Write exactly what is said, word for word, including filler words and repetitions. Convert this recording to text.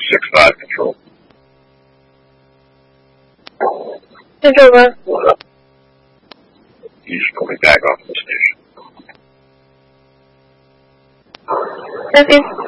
six five control. Central one. You just pull me back off the station. Nothing.